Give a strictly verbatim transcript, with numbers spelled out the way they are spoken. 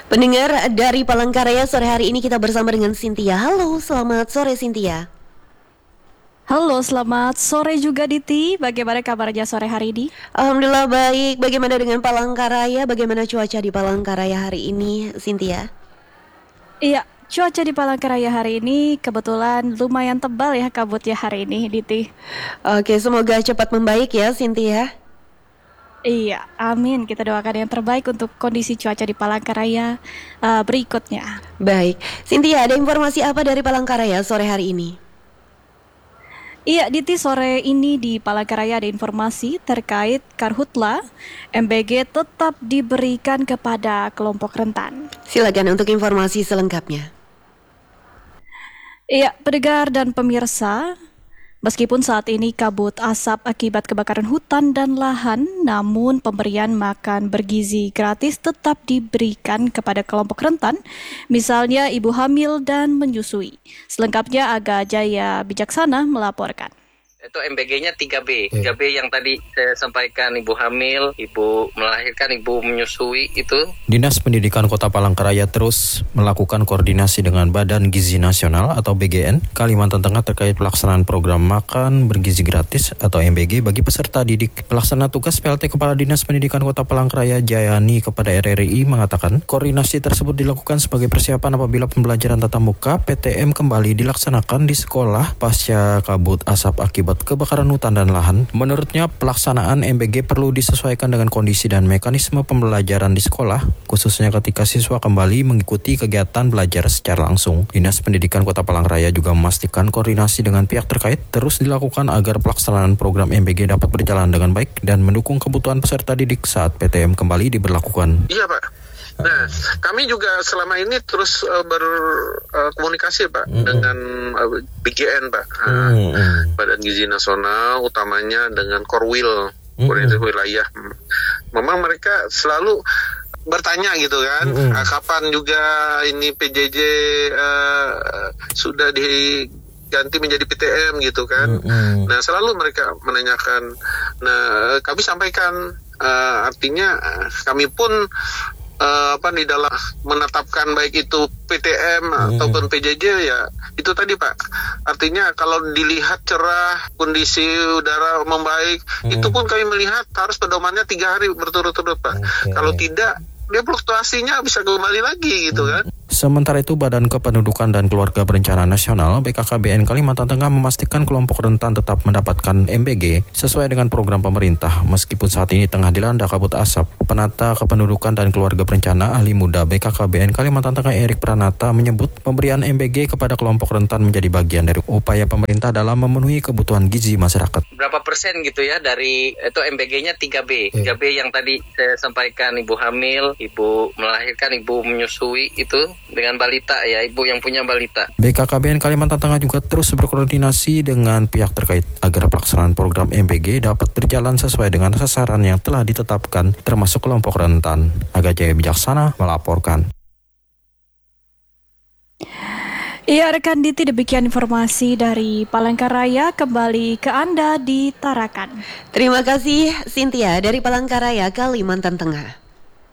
Pendengar dari Palangkaraya, sore hari ini kita bersama dengan Cynthia. Halo, selamat sore Cynthia. Halo, selamat sore juga Diti. Bagaimana kabarnya sore hari ini? Alhamdulillah baik. Bagaimana dengan Palangkaraya? Bagaimana cuaca di Palangkaraya hari ini, Cynthia? Iya, cuaca di Palangkaraya hari ini kebetulan lumayan tebal ya kabutnya hari ini, Diti. Oke, semoga cepat membaik ya, Cynthia. Iya, amin. Kita doakan yang terbaik untuk kondisi cuaca di Palangkaraya uh, berikutnya. Baik, Cynthia, ada informasi apa dari Palangkaraya sore hari ini? Iya, Diti, sore ini di Palangkaraya ada informasi terkait Karhutla M B G tetap diberikan kepada kelompok rentan. Silakan untuk informasi selengkapnya. Iya, pendengar dan pemirsa, meskipun saat ini kabut asap akibat kebakaran hutan dan lahan, namun pemberian makan bergizi gratis tetap diberikan kepada kelompok rentan, misalnya ibu hamil dan menyusui. Selengkapnya Aga Jaya Bijaksana melaporkan. Itu M B G-nya tiga B. tiga B yang tadi saya sampaikan, ibu hamil, ibu melahirkan, ibu menyusui itu. Dinas Pendidikan Kota Palangkaraya terus melakukan koordinasi dengan Badan Gizi Nasional atau B G N Kalimantan Tengah terkait pelaksanaan program makan bergizi gratis atau M B G bagi peserta didik. Pelaksana tugas P L T Kepala Dinas Pendidikan Kota Palangkaraya Jayani kepada R R I mengatakan koordinasi tersebut dilakukan sebagai persiapan apabila pembelajaran tatap muka P T M kembali dilaksanakan di sekolah pasca kabut asap akibat kebakaran hutan dan lahan. Menurutnya, pelaksanaan M B G perlu disesuaikan dengan kondisi dan mekanisme pembelajaran di sekolah, khususnya ketika siswa kembali mengikuti kegiatan belajar secara langsung. Dinas Pendidikan Kota Palangkaraya juga memastikan koordinasi dengan pihak terkait terus dilakukan agar pelaksanaan program M B G dapat berjalan dengan baik dan mendukung kebutuhan peserta didik saat P T M kembali diberlakukan. Iya, Pak. Nah, kami juga selama ini terus uh, berkomunikasi uh, Pak mm-hmm. dengan uh, B G N Pak, uh, mm-hmm. Badan Gizi Nasional, utamanya dengan Korwil, Koordinator mm-hmm. wilayah. Memang mereka selalu bertanya gitu kan, mm-hmm. uh, kapan juga ini P J J uh, sudah diganti menjadi P T M gitu kan. Mm-hmm. Nah, selalu mereka menanyakan. Nah, kami sampaikan uh, artinya uh, kami pun Uh, apa di dalam menetapkan baik itu P T M hmm. ataupun P J J ya itu tadi Pak, artinya kalau dilihat cerah kondisi udara membaik hmm. itu pun kami melihat harus pedomannya tiga hari berturut-turut Pak. Okay. Kalau tidak dia fluktuasinya bisa kembali lagi gitu kan. Sementara itu, Badan Kependudukan dan Keluarga Berencana Nasional B K K B N Kalimantan Tengah memastikan kelompok rentan tetap mendapatkan M B G sesuai dengan program pemerintah. Meskipun saat ini tengah dilanda kabut asap, Penata Kependudukan dan Keluarga Berencana Ahli Muda B K K B N Kalimantan Tengah Erik Pranata menyebut pemberian M B G kepada kelompok rentan menjadi bagian dari upaya pemerintah dalam memenuhi kebutuhan gizi masyarakat. Berapa persen gitu ya dari itu M B G-nya tiga B. tiga B yang tadi saya sampaikan, ibu hamil, ibu melahirkan, ibu menyusui itu dengan balita ya, ibu yang punya balita. B K K B N Kalimantan Tengah juga terus berkoordinasi dengan pihak terkait agar pelaksanaan program M B G dapat berjalan sesuai dengan sasaran yang telah ditetapkan termasuk kelompok rentan. Aga Jaya Bijaksana melaporkan. Iya, rekan Diti, demikian informasi dari Palangkaraya. Kembali ke Anda di Tarakan. Terima kasih Cynthia dari Palangkaraya, Kalimantan Tengah.